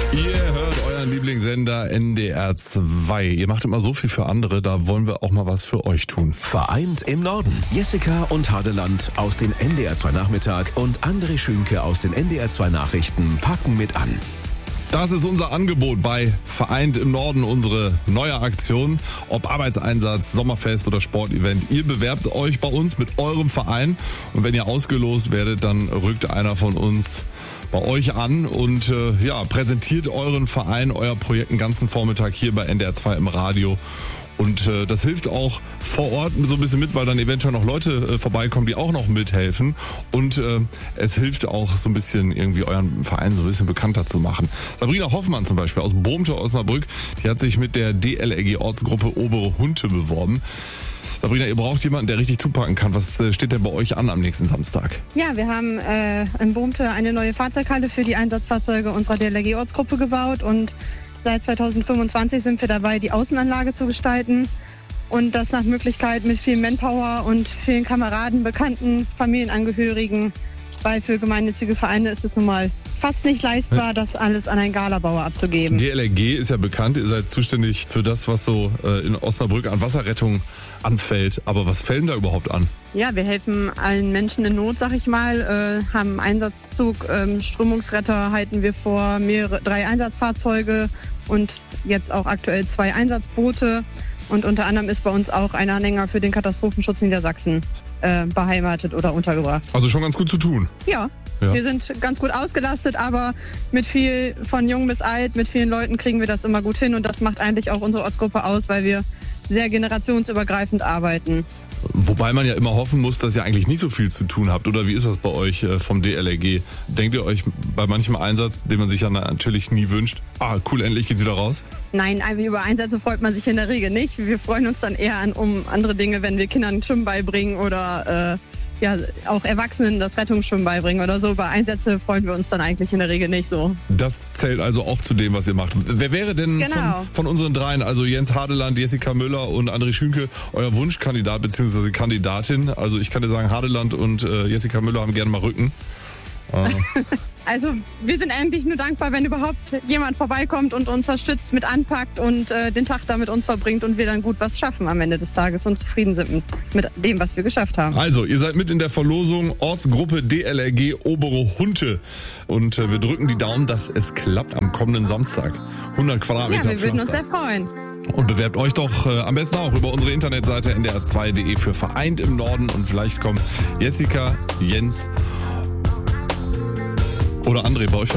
Ihr hört euren Lieblingssender NDR 2. Ihr macht immer so viel für andere, da wollen wir auch mal was für euch tun. Vereint im Norden. Jessica und Hadeland aus den NDR 2 Nachmittag und André Schünke aus den NDR 2 Nachrichten packen mit an. Das ist unser Angebot bei Vereint im Norden, unsere neue Aktion. Ob Arbeitseinsatz, Sommerfest oder Sportevent. Ihr bewerbt euch bei uns mit eurem Verein. Und wenn ihr ausgelost werdet, dann rückt einer von uns bei euch an und präsentiert euren Verein, euer Projekt den ganzen Vormittag hier bei NDR 2 im Radio. Und das hilft auch vor Ort so ein bisschen mit, weil dann eventuell noch Leute vorbeikommen, die auch noch mithelfen. Und es hilft auch so ein bisschen irgendwie euren Verein so ein bisschen bekannter zu machen. Sabrina Hoffmann zum Beispiel aus Bohmte, Osnabrück, die hat sich mit der DLRG-Ortsgruppe Obere Hunte beworben. Sabrina, ihr braucht jemanden, der richtig zupacken kann. Was steht denn bei euch an am nächsten Samstag? Ja, wir haben in Bohmte eine neue Fahrzeughalle für die Einsatzfahrzeuge unserer DLRG-Ortsgruppe gebaut und seit 2025 sind wir dabei, die Außenanlage zu gestalten und das nach Möglichkeit mit viel Manpower und vielen Kameraden, Bekannten, Familienangehörigen, weil für gemeinnützige Vereine ist es nun mal fast nicht leistbar, das alles an einen Galabauer abzugeben. DLRG ist ja bekannt, ihr seid zuständig für das, was so in Osnabrück an Wasserrettung anfällt. Aber was fällt denn da überhaupt an? Ja, wir helfen allen Menschen in Not, sag ich mal, haben einen Einsatzzug, Strömungsretter halten wir vor, 3 Einsatzfahrzeuge und jetzt auch aktuell 2 Einsatzboote. Und unter anderem ist bei uns auch ein Anhänger für den Katastrophenschutz Niedersachsen beheimatet oder untergebracht. Also schon ganz gut zu tun. Ja. Wir sind ganz gut ausgelastet, aber mit viel von jung bis alt, mit vielen Leuten kriegen wir das immer gut hin und das macht eigentlich auch unsere Ortsgruppe aus, weil wir sehr generationsübergreifend arbeiten. Wobei man ja immer hoffen muss, dass ihr eigentlich nicht so viel zu tun habt. Oder wie ist das bei euch vom DLRG? Denkt ihr euch bei manchem Einsatz, den man sich ja natürlich nie wünscht, cool, endlich geht's wieder raus? Nein, über Einsätze freut man sich in der Regel nicht. Wir freuen uns dann eher um andere Dinge, wenn wir Kindern Schwimmen beibringen oder auch Erwachsenen das Rettungsschwimmen beibringen oder so. Bei Einsätzen freuen wir uns dann eigentlich in der Regel nicht so. Das zählt also auch zu dem, was ihr macht. Wer wäre denn von unseren dreien, also Jens Hadeland, Jessica Müller und André Schünke, euer Wunschkandidat bzw. Kandidatin? Also ich kann dir sagen, Hadeland und Jessica Müller haben gerne mal Rücken. Also wir sind eigentlich nur dankbar, wenn überhaupt jemand vorbeikommt und unterstützt, mit anpackt und den Tag da mit uns verbringt und wir dann gut was schaffen am Ende des Tages und zufrieden sind mit dem, was wir geschafft haben. Also, ihr seid mit in der Verlosung Ortsgruppe DLRG Obere Hunte und wir drücken die Daumen, dass es klappt am kommenden Samstag. 100 Quadratmeter Ja, wir würden uns Pflaster. sehr freuen. Und bewerbt euch doch am besten auch über unsere Internetseite ndr2.de für Vereint im Norden und vielleicht kommen Jessica, Jens oder André bei euch